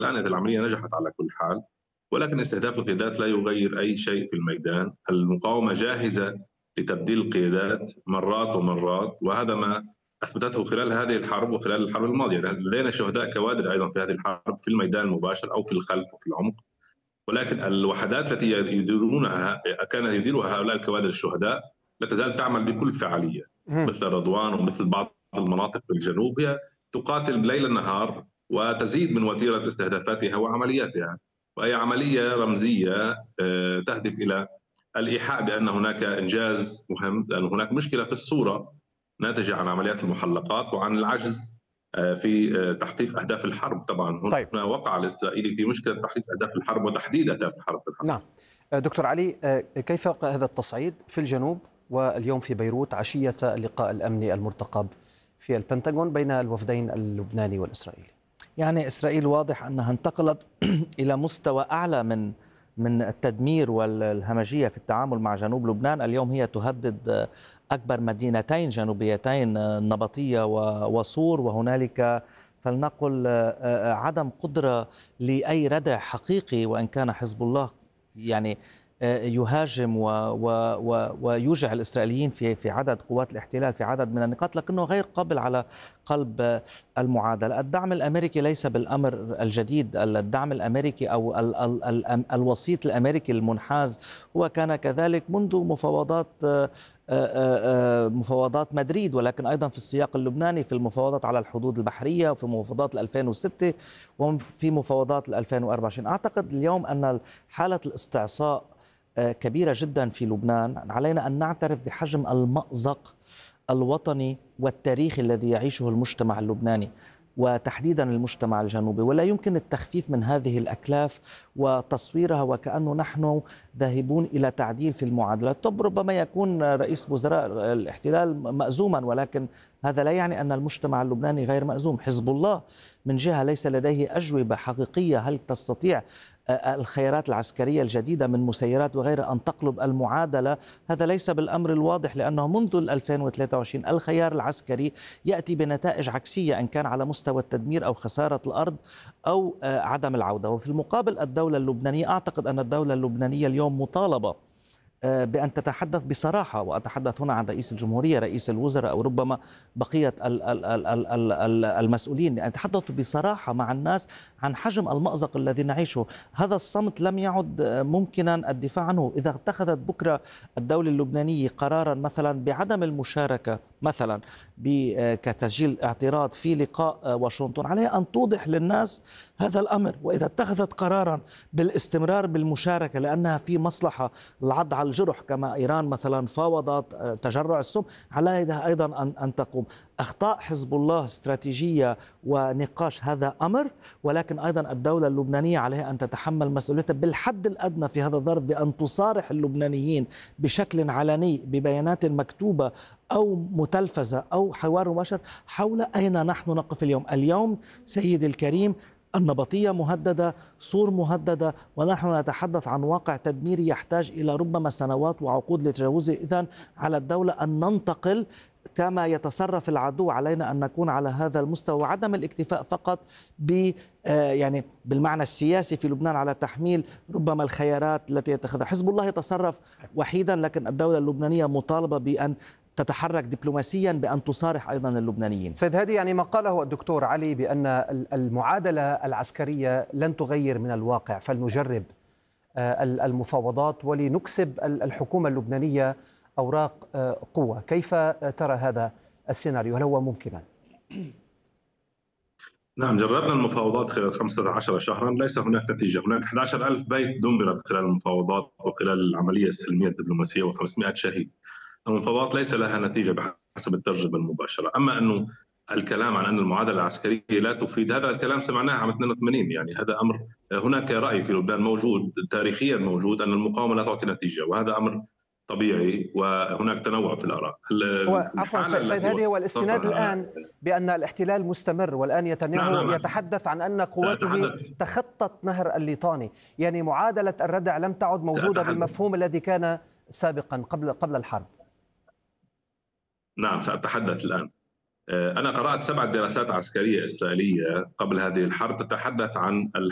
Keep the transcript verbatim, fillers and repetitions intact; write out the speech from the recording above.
كانت العملية نجحت على كل حال، ولكن استهداف القيادات لا يغير أي شيء في الميدان. المقاومة جاهزة لتبديل القيادات مرات ومرات، وهذا ما أثبتته خلال هذه الحرب وخلال الحرب الماضية. لدينا شهداء كوادر أيضا في هذه الحرب في الميدان المباشر أو في الخلف وفي العمق، ولكن الوحدات التي يديرونها كان يديرها هؤلاء الكوادر الشهداء لا تزال تعمل بكل فعالية، مهم. مثل رضوان ومثل بعض المناطق في الجنوب. هي تقاتل ليل نهار وتزيد من وتيرة استهدافاتها وعملياتها، وهي عملية رمزية آه، تهدف إلى الإيحاء بأن هناك إنجاز مهم، لأن هناك مشكلة في الصورة ناتجة عن عمليات المحلقات وعن العجز آه، في آه، تحقيق أهداف الحرب. طبعا طيب. هنا وقع الإسرائيلي في مشكلة تحقيق أهداف الحرب وتحديد أهداف الحرب في الحرب. نعم. دكتور علي، كيف وقع هذا التصعيد في الجنوب واليوم في بيروت عشية اللقاء الأمني المرتقب في البنتاغون بين الوفدين اللبناني والإسرائيلي؟ يعني إسرائيل واضح أنها انتقلت إلى مستوى أعلى من من التدمير والهمجية في التعامل مع جنوب لبنان. اليوم هي تهدد أكبر مدينتين جنوبيتين، النبطية وصور، وهنالك فلنقل عدم قدرة لأي ردع حقيقي، وإن كان حزب الله يعني يهاجم و و و ويوجع الإسرائيليين في في عدد قوات الاحتلال في عدد من النقاط، لكنه غير قابل على قلب المعادلة. الدعم الأمريكي ليس بالأمر الجديد. الدعم الأمريكي أو ال ال ال الوسيط الأمريكي المنحاز هو كان كذلك منذ مفاوضات مفاوضات مدريد، ولكن أيضا في السياق اللبناني، في المفاوضات على الحدود البحرية وفي مفاوضات ألفين وستة وفي مفاوضات ألفين وأربعة وعشرين. أعتقد اليوم أن حالة الاستعصاء كبيرة جدا في لبنان. علينا أن نعترف بحجم المأزق الوطني والتاريخي الذي يعيشه المجتمع اللبناني وتحديدا المجتمع الجنوبي، ولا يمكن التخفيف من هذه الأكلاف وتصويرها وكأنه نحن ذاهبون إلى تعديل في المعادلات. طب ربما يكون رئيس وزراء الاحتلال مأزوما، ولكن هذا لا يعني أن المجتمع اللبناني غير مأزوم. حزب الله من جهة ليس لديه أجوبة حقيقية هل تستطيع الخيارات العسكرية الجديدة من مسيرات وغيرها أن تقلب المعادلة. هذا ليس بالأمر الواضح، لأنه منذ ألفين وثلاثة وعشرين الخيار العسكري يأتي بنتائج عكسية، إن كان على مستوى التدمير أو خسارة الأرض أو عدم العودة. وفي المقابل الدولة اللبنانية، أعتقد أن الدولة اللبنانية اليوم مطالبة بأن تتحدث بصراحة، وأتحدث هنا عن رئيس الجمهورية، رئيس الوزراء، أو ربما بقية المسؤولين، أن يتحدثوا بصراحة مع الناس عن حجم المأزق الذي نعيشه. هذا الصمت لم يعد ممكنا الدفاع عنه. إذا اتخذت بكرة الدولة اللبنانية قرارا مثلا بعدم المشاركة مثلا كتسجيل اعتراض في لقاء واشنطن، عليها أن توضح للناس هذا الأمر. وإذا اتخذت قرارا بالاستمرار بالمشاركة لأنها في مصلحة العض على الجرح، كما إيران مثلا فاوضت تجرع السم، عليها أيضا أن أن تقوم. أخطاء حزب الله استراتيجية ونقاش هذا أمر، ولكن أيضا الدولة اللبنانية عليها أن تتحمل مسؤوليتها بالحد الأدنى في هذا الظرف، بأن تصارح اللبنانيين بشكل علني ببيانات مكتوبة أو متلفزة أو حوار مباشر حول أين نحن نقف اليوم. اليوم سيدي الكريم النبطية مهددة، صور مهددة، ونحن نتحدث عن واقع تدميري يحتاج إلى ربما سنوات وعقود لتجاوزه. إذن على الدولة أن ننتقل كما يتصرف العدو. علينا أن نكون على هذا المستوى، وعدم الاكتفاء فقط ب يعني بالمعنى السياسي في لبنان على تحميل ربما الخيارات التي يتخذها حزب الله. يتصرف وحيدا، لكن الدولة اللبنانية مطالبة بأن تتحرك دبلوماسيا، بأن تصارح أيضا اللبنانيين. سيد هادي، يعني ما قاله الدكتور علي بأن المعادلة العسكرية لن تغير من الواقع، فلنجرب المفاوضات ولنكسب الحكومة اللبنانية أوراق قوة. كيف ترى هذا السيناريو؟ هل هو ممكنا؟ نعم، جربنا المفاوضات خلال خمسة عشر شهرا، ليس هناك نتيجة. هناك أحد عشر ألف بيت دمرت خلال المفاوضات وخلال العملية السلمية الدبلوماسية وخمسمائة شهيد. المفاوضات ليس لها نتيجة بحسب التجربة المباشرة. أما أنه الكلام عن أن المعادلة العسكرية لا تفيد، هذا الكلام سمعناه عام اثنين وثمانين. يعني هذا أمر، هناك رأي في لبنان موجود تاريخيا موجود أن المقاومة لا تعطي نتيجة، وهذا أمر طبيعي، وهناك تنوع في الآراء. هو عفوا سيد هادي، هو الاستناد الآن بأن الاحتلال مستمر، والآن نتنياهو نعم نعم. يتحدث عن أن قواته تخطت نهر الليطاني. يعني معادلة الردع لم تعد موجودة بالمفهوم الذي كان سابقا قبل قبل الحرب. نعم، سأتحدث الآن. أنا قرأت سبع دراسات عسكرية إسرائيلية قبل هذه الحرب تتحدث عن